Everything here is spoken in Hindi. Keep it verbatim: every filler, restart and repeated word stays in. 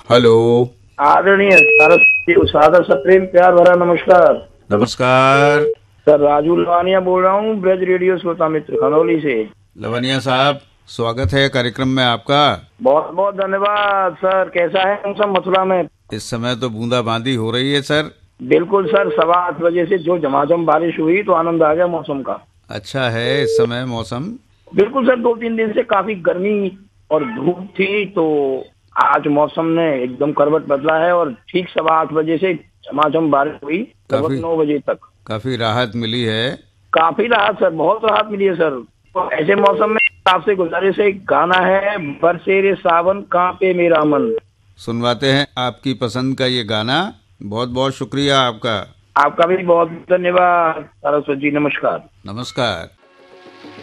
हेलो। आदरणीय सरस्वती सादर सप्रेम प्यार भरा नमस्कार। नमस्कार। सर राजू लवानिया बोल रहा हूँ, ब्रज रेडियो श्रोता मित्र खनौली से। लवनिया साहब, स्वागत है कार्यक्रम में आपका। बहुत बहुत धन्यवाद सर। कैसा है मौसम मथुरा में? इस समय तो बूंदाबांदी हो रही है सर। बिल्कुल सर, सवा आठ बजे से जो झमाझम बारिश हुई तो आनंद आ गया मौसम का। अच्छा है इस समय मौसम। बिल्कुल सर, दो तीन दिन से काफी गर्मी और धूप थी, तो आज मौसम ने एकदम करवट बदला है और ठीक सवा आठ बजे से झमाझम बारिश हुई लगभग काफी नौ बजे तक। काफी राहत मिली है। काफी राहत सर, बहुत राहत मिली है सर। तो ऐसे मौसम में आपसे गुजारिश है, एक गाना है बरसे रे सावन कांपे मेरा मन। सुनवाते हैं आपकी पसंद का ये गाना। बहुत बहुत शुक्रिया आपका। आपका भी बहुत धन्यवाद सरस्वती जी, नमस्कार। नमस्कार।